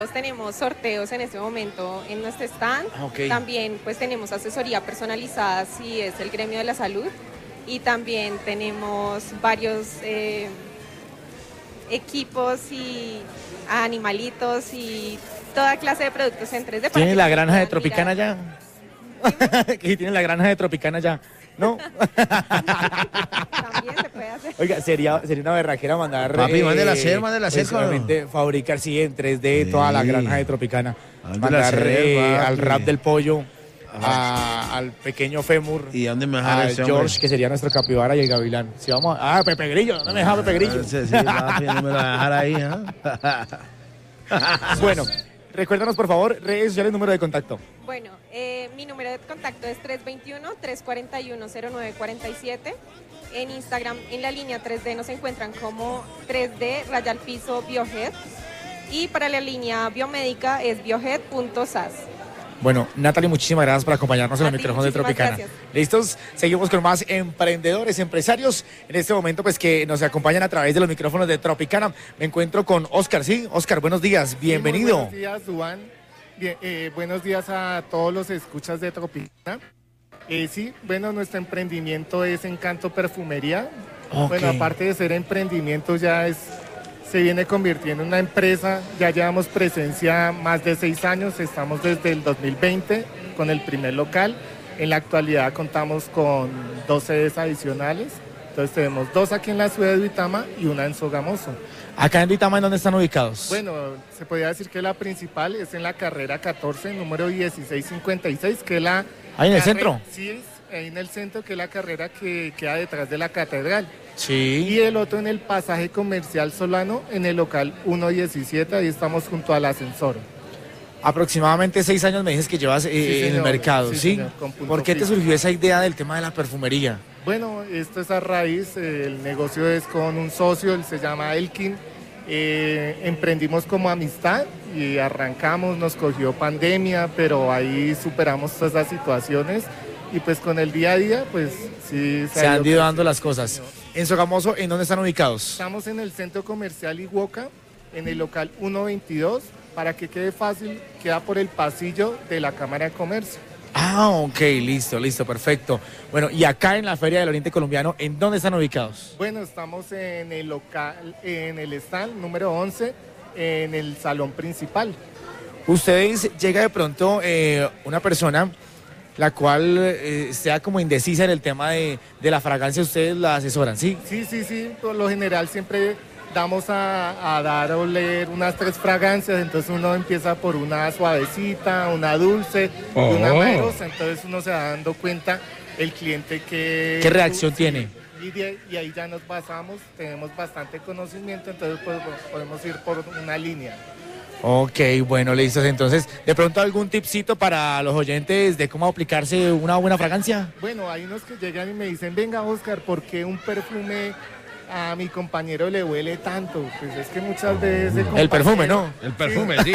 Tenemos sorteos en este momento en nuestro stand. Okay. También pues tenemos asesoría personalizada si es el gremio de la salud. Y también tenemos varios equipos y animalitos y toda clase de productos en 3D. ¿Tienen la granja de Tropicana ya? ¿Que tienen la granja de Tropicana ya? ¿No? También se puede hacer. Oiga, sería una berraquera mandar... Papi, mándela a hacer, solamente fabricar, sí, en 3D toda la granja de Tropicana. Mándela Mandar hacer, al rap del pollo, al pequeño fémur, ¿Y dónde me dejar al ese George, hombre? que sería nuestro capibara, y el gavilán. Si vamos Pepe Grillo, ¿dónde me deja Pepe Grillo? Sí, papi, no me lo voy a dejar ahí, Bueno, recuérdanos por favor, redes sociales, número de contacto. Bueno, mi número de contacto es 321-341-0947. En Instagram, en la línea 3D, nos encuentran como 3D raya al piso Biohead. Y para la línea biomédica es biohead.sas. Bueno, Natalie, muchísimas gracias por acompañarnos en el micrófono de muchísimas Tropicana. gracias. ¿Listos? Seguimos con más emprendedores, empresarios. En este momento, pues, que nos acompañan a través de los micrófonos de Tropicana. Me encuentro con Oscar, ¿sí? Oscar, buenos días, bienvenido. Sí, buenos días, Duván. Bien, buenos días a todos los escuchas de Tropicana. Sí, bueno, nuestro emprendimiento es Encanto Perfumería. Ok. Bueno, aparte de ser emprendimiento, se viene convirtiendo en una empresa. Ya llevamos presencia más de 6 años, estamos desde el 2020 con el primer local. En la actualidad contamos con 2 sedes adicionales. Entonces tenemos 2 aquí en la ciudad de Duitama y una en Sogamoso. Acá en Duitama, ¿en dónde están ubicados? Bueno, se podría decir que la principal es en la carrera 14, número 1656, que es la... ¿Ahí en el centro? Sí, ahí en el centro, que es la carrera que queda detrás de la catedral. Sí. Y el otro en el pasaje comercial Solano, en el local 117, ahí estamos junto al ascensor. Aproximadamente 6 años me dices que llevas en el señor, mercado, sí, ¿sí? señor, con punto ¿Por qué te fijo. surgió esa idea del tema de la perfumería? Bueno, esto es a raíz, el negocio es con un socio, él se llama Elkin. Emprendimos como amistad y arrancamos, nos cogió pandemia, pero ahí superamos todas las situaciones y pues con el día a día, pues sí. Se han ido creciendo. dando las cosas. En Sogamoso, ¿en dónde están ubicados? Estamos en el centro comercial Iguoca, en el local 122, para que quede fácil, queda por el pasillo de la Cámara de Comercio. Ah, ok, listo, perfecto. Bueno, y acá en la Feria del Oriente Colombiano, ¿en dónde están ubicados? Bueno, estamos en el local, en el stand número 11, en el salón principal. Ustedes llega de pronto una persona la cual sea como indecisa en el tema de la fragancia, ustedes la asesoran, ¿sí? Sí, por lo general siempre damos a dar a oler unas 3 fragancias, entonces uno empieza por una suavecita, una dulce y una maerosa, entonces uno se va dando cuenta el cliente que... ¿Qué reacción tiene? Y ahí ya nos basamos, tenemos bastante conocimiento, entonces pues, podemos ir por una línea. Ok, bueno, listos. Entonces, ¿de pronto algún tipcito para los oyentes de cómo aplicarse una buena fragancia? Bueno, hay unos que llegan y me dicen, venga Oscar, ¿por qué un perfume a mi compañero le huele tanto? Pues es que muchas veces... El perfume, ¿no? El perfume, sí.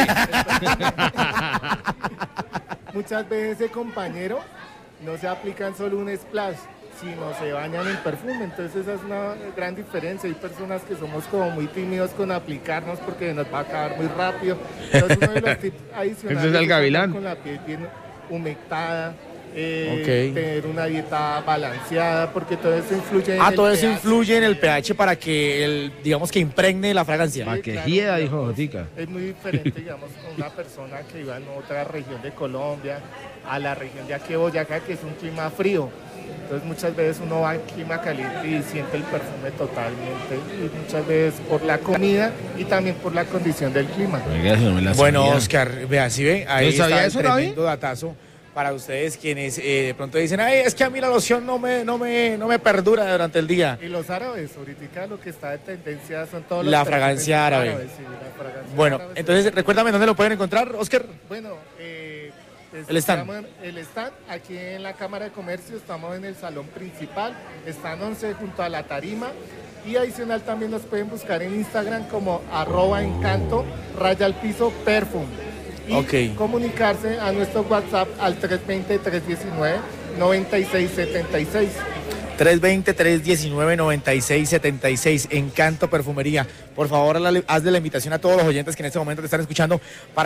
Muchas veces ese compañero no se aplican solo un splash, sino se bañan en perfume, entonces esa es una gran diferencia. Hay personas que somos como muy tímidos con aplicarnos porque nos va a acabar muy rápido. Entonces uno de los tips adicionales Ese es el gavilán. andar con la piel bien humectada, Ok. tener una dieta balanceada, porque todo eso influye en el Todo eso pH. influye en el pH para que, digamos que impregne la fragancia. Para que hieda, dijo Jotica. Es muy diferente, digamos, con una persona que iba en otra región de Colombia, a la región de aquí de Boyacá, que es un clima frío. Entonces muchas veces uno va al clima caliente y siente el perfume totalmente, y muchas veces por la comida y también por la condición del clima. Bueno, Oscar, vea, ¿sí ve? Ahí ¿No sabía está el eso, David? tremendo datazo para ustedes quienes de pronto dicen, ay, es que a mí la loción no me perdura durante el día. Y los árabes, ahorita lo que está de tendencia son todos los La perfumes fragancia árabe. sí, la fragancia Bueno, árabe. entonces recuérdame dónde lo pueden encontrar, Oscar. Bueno, El stand. estamos en el stand, aquí en la Cámara de Comercio, estamos en el salón principal, stand 11 junto a la tarima, y adicional también nos pueden buscar en Instagram como @encanto _perfume. Y Ok. comunicarse a nuestro WhatsApp al 320-319-9676. 320-319-9676. Encanto Perfumería. Por favor, hazle la invitación a todos los oyentes que en este momento te están escuchando para